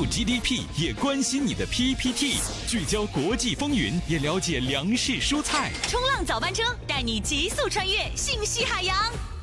GDP， 也关心你的 PPT， 聚焦国际风云，也了解粮食蔬菜。 冲浪早班车带你急速穿越信息海洋，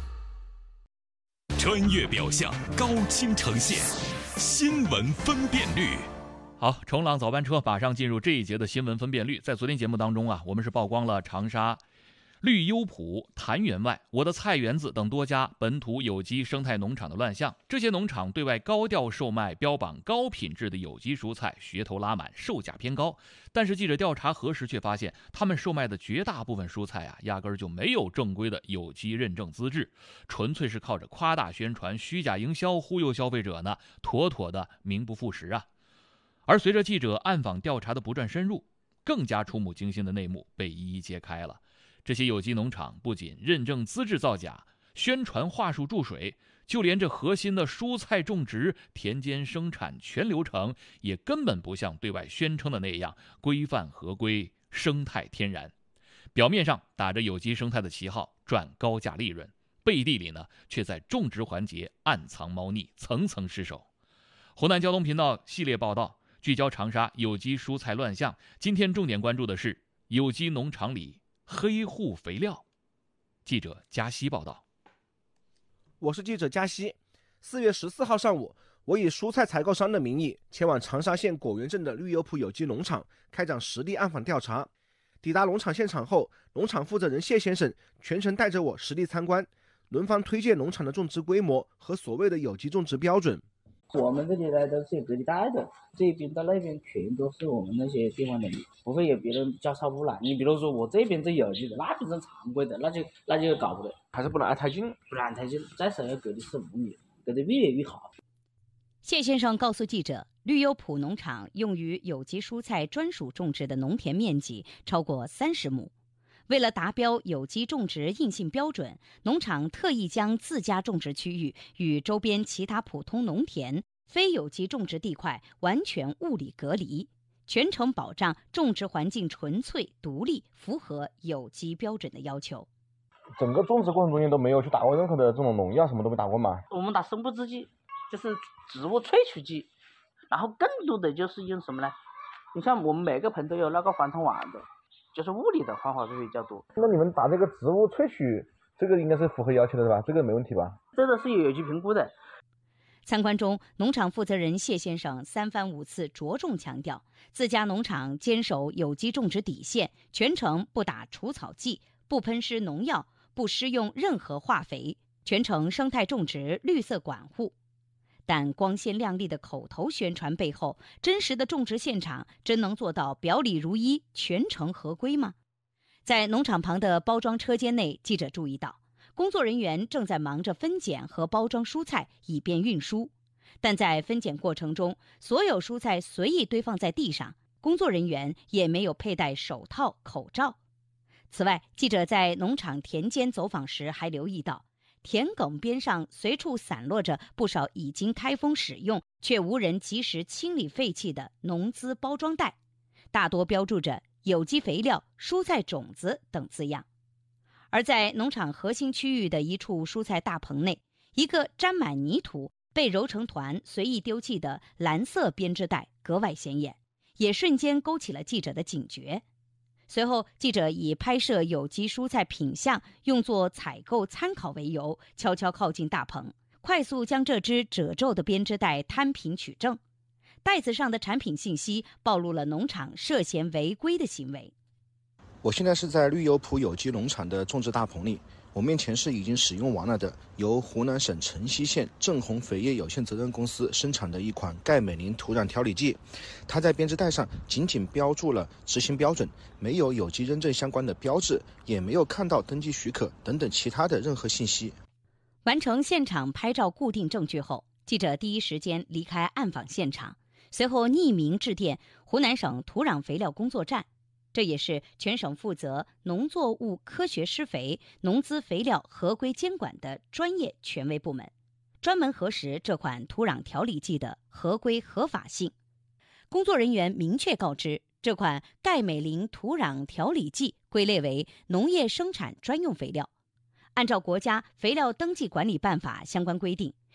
穿越表象，高清呈现，新闻分辨率。 好，冲浪早班车马上进入这一节的新闻分辨率。在昨天节目当中啊，我们是曝光了长沙绿优普、谭员外、我的菜园子等多家本土有机生态农场的乱象。这些农场对外高调售卖标榜高品质的有机蔬菜，噱头拉满，售价偏高。但是记者调查核实却发现，他们售卖的绝大部分蔬菜啊，压根就没有正规的有机认证资质，纯粹是靠着夸大宣传、虚假营销忽悠消费者呢，妥妥的名不副实啊。而随着记者暗访调查的不断深入，更加触目惊心的内幕被一一揭开了。这些有机农场不仅认证资质造假，宣传话术注水，就连这核心的蔬菜种植、田间生产全流程，也根本不像对外宣称的那样规范合规、生态天然。表面上打着有机生态的旗号赚高价利润，背地里呢，却在种植环节暗藏猫腻，层层失守。湖南交通频道系列报道聚焦长沙有机蔬菜乱象，今天重点关注的是有机农场里黑户肥料。记者嘉西报道。 我是记者嘉西。4月14号上午，我以蔬菜采购商的名义前往长沙县果园镇的绿优普有机农场开展实地暗访调查。抵达农场现场后，农场负责人谢先生全程带着我实地参观，轮番推荐农场的种植规模和所谓的有机种植标准。 我们这里呢都是有隔离带的，这边到那边全都是我们那些地方的，不会有别人交叉污染。你比如说我这边这有机的，那边是常规的，那就搞不得， 还是不能挨太近， 再少要隔离15米，隔得越来越好。 谢先生告诉记者，绿优普农场用于有机蔬菜专属种植的农田面积超过30亩。为了达标有机种植硬性标准，农场特意将自家种植区域与周边其他普通农田、非有机种植地块完全物理隔离，全程保障种植环境纯粹独立，符合有机标准的要求。 整个种植过程中间都没有去打过任何的这种农药，什么都没打过嘛？ 我们打生物制剂，就是植物萃取剂，然后更多的就是用什么呢？你像我们每个盆都有那个防虫网的，就是物理的方法会比较多。 那你们打这个植物萃取，这个应该是符合要求的是吧？这个没问题吧？ 这个是有机评估的。 参观中，农场负责人谢先生3番5次着重强调，自家农场坚守有机种植底线，全程不打除草剂，不喷施农药，不施用任何化肥，全程生态种植、绿色管护。但光鲜亮丽的口头宣传背后，真实的种植现场真能做到表里如一、全程合规吗？在农场旁的包装车间内，记者注意到，工作人员正在忙着分拣和包装蔬菜，以便运输。但在分拣过程中，所有蔬菜随意堆放在地上，工作人员也没有佩戴手套、口罩。此外，记者在农场田间走访时还留意到，田埂边上随处散落着不少已经开封使用却无人及时清理废弃的农资包装袋，大多标注着有机肥料、蔬菜种子等字样。而在农场核心区域的一处蔬菜大棚内，一个沾满泥土、被揉成团随意丢弃的蓝色编织袋格外显眼，也瞬间勾起了记者的警觉。随后，记者以拍摄有机蔬菜品相用作采购参考为由，悄悄靠近大棚，快速将这只褶皱的编织袋摊平取证。袋子上的产品信息暴露了农场涉嫌违规的行为。 我现在是在绿优普有机农场的种植大棚里，我面前是已经使用完了的由湖南省城西县正红肥业有限责任公司生产的一款钙镁磷土壤调理剂，它在编织袋上仅仅标注了执行标准，没有有机认证相关的标志，也没有看到登记许可等等其他的任何信息。 完成现场拍照固定证据后，记者第一时间离开暗访现场，随后匿名致电湖南省土壤肥料工作站，这也是全省负责农作物科学施肥、农资肥料合规监管的专业权威部门，专门核实这款土壤调理剂的合规合法性。工作人员明确告知，这款钙镁磷土壤调理剂归类为农业生产专用肥料。按照国家肥料登记管理办法相关规定，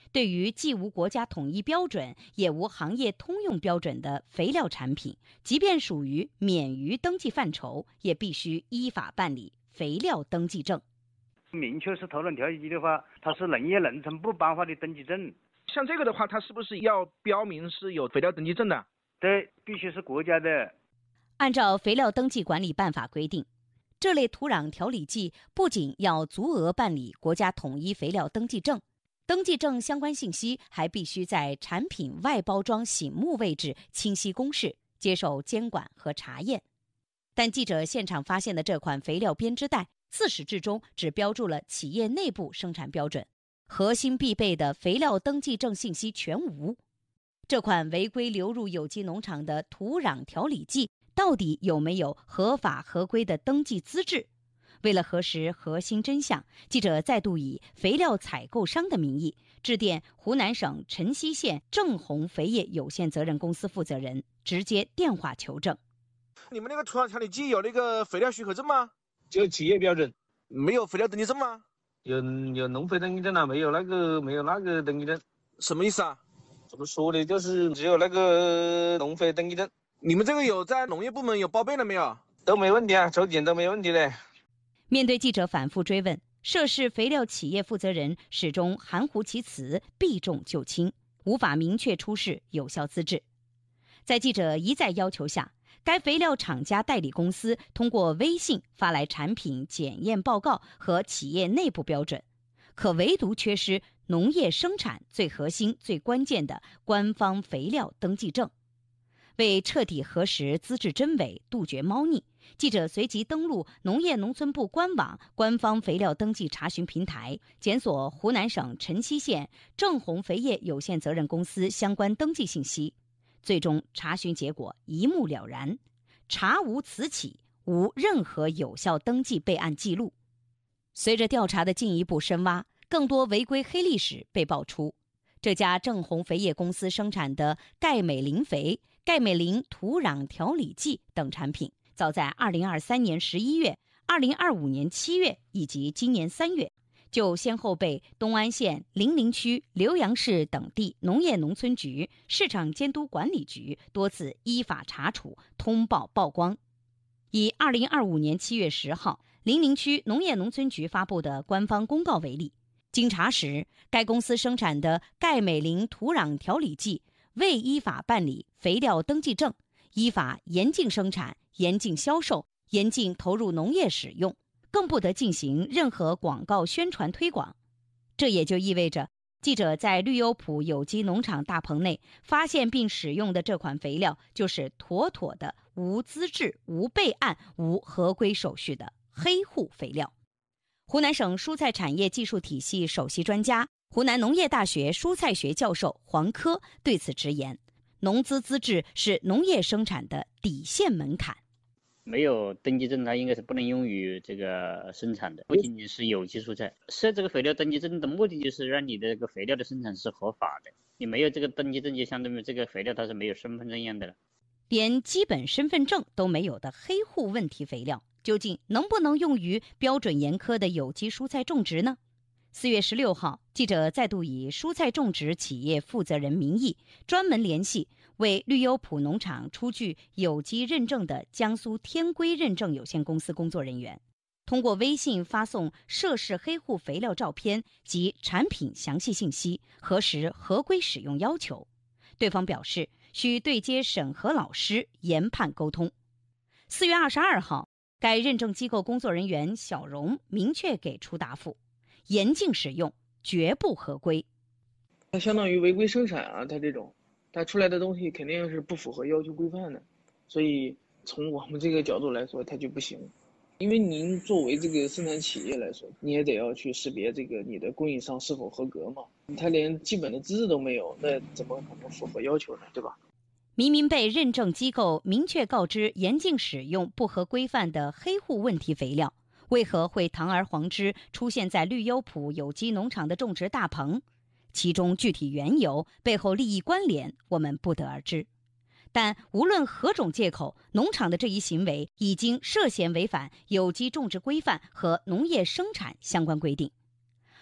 对于既无国家统一标准，也无行业通用标准的肥料产品，即便属于免于登记范畴，也必须依法办理肥料登记证。 明确是土壤调理剂的话，它是农业农村部颁发的登记证。 像这个的话，它是不是要标明是有肥料登记证的？ 对，必须是国家的。 按照肥料登记管理办法规定，这类土壤调理剂不仅要足额办理国家统一肥料登记证，登记证相关信息还必须在产品外包装醒目位置清晰公示，接受监管和查验。但记者现场发现的这款肥料编织袋，自始至终只标注了企业内部生产标准，核心必备的肥料登记证信息全无。这款违规流入有机农场的土壤调理剂到底有没有合法合规的登记资质？为了核实核心真相，记者再度以肥料采购商的名义致电湖南省辰溪县正红肥业有限责任公司负责人，直接电话求证。 你们那个土壤调理剂有那个肥料许可证吗？ 就企业标准。 没有肥料登记证吗？ 有农肥登记证了，没有那个登记证。 什么意思啊？ 怎么说的？就是只有那个农肥登记证。 你们这个有在农业部门有报备了没有？ 都没问题啊，抽检都没问题的。 面对记者反复追问，涉事肥料企业负责人始终含糊其辞，避重就轻，无法明确出示有效资质。在记者一再要求下，该肥料厂家代理公司通过微信发来产品检验报告和企业内部标准，可唯独缺失农业生产最核心最关键的官方肥料登记证。为彻底核实资质真伪，杜绝猫腻，记者随即登录农业农村部官网官方肥料登记查询平台，检索湖南省辰溪县正红肥业有限责任公司相关登记信息。最终查询结果一目了然，查无此企，无任何有效登记备案记录。随着调查的进一步深挖，更多违规黑历史被爆出。这家正红肥业公司生产的钙镁磷肥、钙镁磷土壤调理剂等产品，早在2023年11月、2025年7月以及今年3月，就先后被东安县、零陵区、浏阳市等地农业农村局、市场监督管理局多次依法查处、通报曝光。以2025年7月10号零陵区农业农村局发布的官方公告为例，经查实，该公司生产的钙镁磷土壤调理剂未依法办理肥料登记证，依法严禁生产、严禁销售、严禁投入农业使用，更不得进行任何广告宣传推广。这也就意味着，记者在绿优普有机农场大棚内发现并使用的这款肥料，就是妥妥的无资质、无备案、无合规手续的黑户肥料。湖南省蔬菜产业技术体系首席专家、湖南农业大学蔬菜学教授黄科对此直言，农资资质是农业生产的底线门槛。 没有登记证，它应该是不能用于这个生产的，不仅仅是有机蔬菜。设这个肥料登记证的目的就是让你的这个肥料的生产是合法的，你没有这个登记证，就相当于这个肥料它是没有身份证一样的了。 连基本身份证都没有的黑户问题肥料，究竟能不能用于标准严苛的有机蔬菜种植呢？4月16号，记者再度以蔬菜种植企业负责人名义，专门联系为绿优普农场出具有机认证的江苏天归认证有限公司工作人员，通过微信发送涉事黑户肥料照片及产品详细信息，核实合规使用要求。对方表示需对接审核老师研判沟通。4月22号，该认证机构工作人员小荣明确给出答复：严禁使用，绝不合规。 它相当于违规生产啊，它出来的东西肯定是不符合要求规范的，所以从我们这个角度来说，它就不行。因为您作为这个生产企业来说，你也得要去识别这个你的供应商是否合格嘛。他连基本的资质都没有，那怎么可能符合要求呢？对吧？ 明明被认证机构明确告知严禁使用不合规范的黑户问题肥料，为何会堂而皇之出现在绿优普有机农场的种植大棚？其中具体缘由、背后利益关联，我们不得而知。但无论何种借口，农场的这一行为已经涉嫌违反有机种植规范和农业生产相关规定。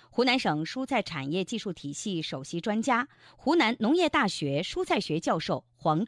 湖南省蔬菜产业技术体系首席专家、湖南农业大学蔬菜学教授黄